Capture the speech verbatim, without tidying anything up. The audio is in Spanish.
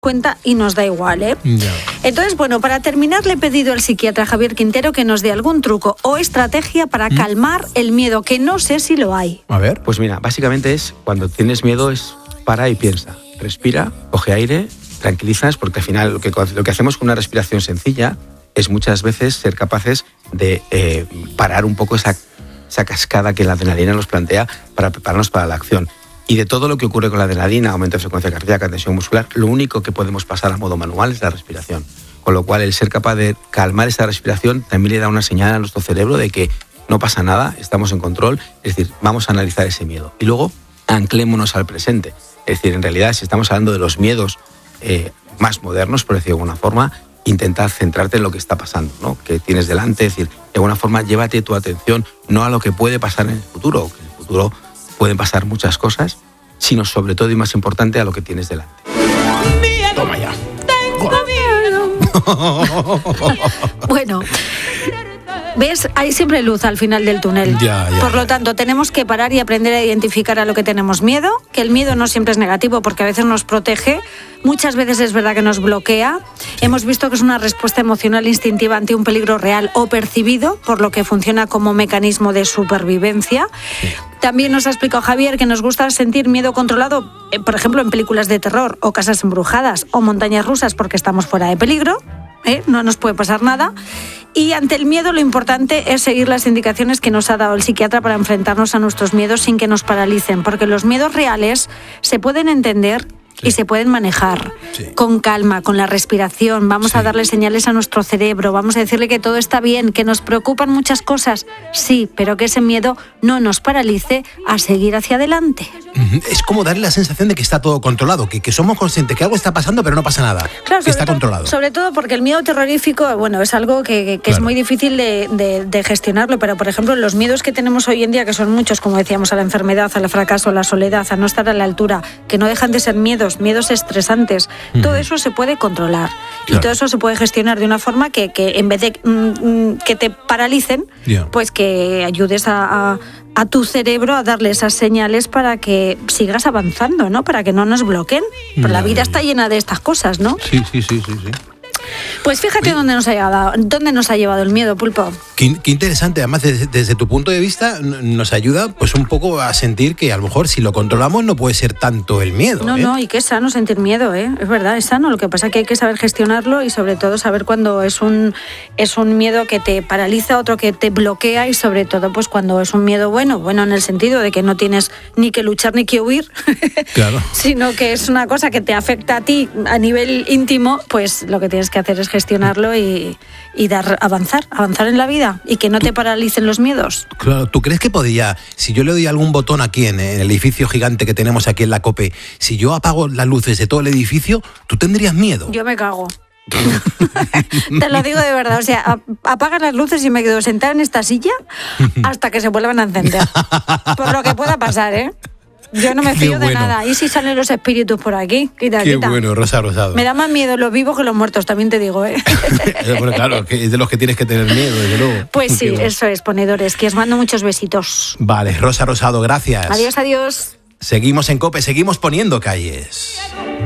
cuenta y nos da igual, ¿eh? Ya. Entonces, bueno, para terminar le he pedido al psiquiatra Javier Quintero que nos dé algún truco o estrategia para ¿Mm? calmar el miedo, que no sé si lo hay. A ver. Pues mira, básicamente es cuando tienes miedo es para y piensa, respira, coge aire, tranquilizas, porque al final lo que, lo que hacemos con una respiración sencilla es muchas veces ser capaces de eh, parar un poco esa, esa cascada que la adrenalina nos plantea para prepararnos para la acción. Y de todo lo que ocurre con la adrenalina, aumento de frecuencia cardíaca, tensión muscular, lo único que podemos pasar a modo manual es la respiración. Con lo cual, el ser capaz de calmar esa respiración también le da una señal a nuestro cerebro de que no pasa nada, estamos en control, es decir, vamos a analizar ese miedo. Y luego, anclémonos al presente. Es decir, en realidad, si estamos hablando de los miedos eh, más modernos, por decirlo de alguna forma, intenta centrarte en lo que está pasando, ¿no? Que tienes delante, es decir, de alguna forma, llévate tu atención no a lo que puede pasar en el futuro, que en el futuro pueden pasar muchas cosas, sino sobre todo y más importante a lo que tienes delante. Toma ya. Bueno, ¿ves? Hay siempre luz al final del túnel. Ya, ya, Por lo ya. tanto, tenemos que parar y aprender a identificar a lo que tenemos miedo, que el miedo no siempre es negativo porque a veces nos protege, muchas veces es verdad que nos bloquea. Sí. Hemos visto que es una respuesta emocional instintiva ante un peligro real o percibido, por lo que funciona como mecanismo de supervivencia. Sí. También nos ha explicado Javier que nos gusta sentir miedo controlado, eh, por ejemplo, en películas de terror o casas embrujadas o montañas rusas porque estamos fuera de peligro. ¿Eh? No nos puede pasar nada. Y ante el miedo lo importante es seguir las indicaciones que nos ha dado el psiquiatra para enfrentarnos a nuestros miedos sin que nos paralicen, porque los miedos reales se pueden entender sí. y se pueden manejar sí. con calma, con la respiración. Vamos sí. a darle señales a nuestro cerebro, vamos a decirle que todo está bien, que nos preocupan muchas cosas, sí, pero que ese miedo no nos paralice a seguir hacia adelante. Es como darle la sensación de que está todo controlado, que, que somos conscientes que algo está pasando pero no pasa nada, claro, que está todo, controlado. Sobre todo porque el miedo terrorífico, bueno, es algo que, que, que claro. es muy difícil de, de, de gestionarlo, pero por ejemplo los miedos que tenemos hoy en día, que son muchos, como decíamos, a la enfermedad, al fracaso, a la soledad, a no estar a la altura, que no dejan de ser miedos, miedos estresantes, uh-huh. todo eso se puede controlar claro. y todo eso se puede gestionar de una forma que, que en vez de mm, que te paralicen, yeah. pues que ayudes a, a a tu cerebro a darle esas señales para que sigas avanzando, ¿no? Para que no nos bloqueen. Pero la vida está llena de estas cosas, ¿no? Sí, sí, sí, sí, sí. Pues fíjate Oye, dónde nos ha llevado, dónde nos ha llevado el miedo, Pulpo. Qué, qué interesante, además desde, desde tu punto de vista nos ayuda pues un poco a sentir que a lo mejor si lo controlamos no puede ser tanto el miedo. No, ¿eh? no, y que es sano sentir miedo, ¿eh? Es verdad, es sano. Lo que pasa es que hay que saber gestionarlo y sobre todo saber cuándo es un es un miedo que te paraliza, otro que te bloquea y sobre todo pues cuando es un miedo bueno, bueno en el sentido de que no tienes ni que luchar ni que huir, claro. sino que es una cosa que te afecta a ti a nivel íntimo, pues lo que tienes que hacer es gestionarlo y, y dar avanzar, avanzar en la vida y que no te paralicen los miedos. Claro, ¿tú crees que podría, si yo le doy algún botón aquí en el edificio gigante que tenemos aquí en la COPE, si yo apago las luces de todo el edificio, tú tendrías miedo? Yo me cago. Te lo digo de verdad, o sea, apagan las luces y me quedo sentada en esta silla hasta que se vuelvan a encender. Por lo que pueda pasar, ¿eh? Yo no me fío bueno. de nada. ¿Y si salen los espíritus por aquí? Quita, Qué quita. bueno, Rosa Rosado. Me da más miedo los vivos que los muertos, también te digo, ¿eh? Bueno, claro, que es de los que tienes que tener miedo, desde luego. Pues sí, bueno. Eso es, ponedores, que os mando muchos besitos. Vale, Rosa Rosado, gracias. Adiós, adiós. Seguimos en COPE, seguimos poniendo calles.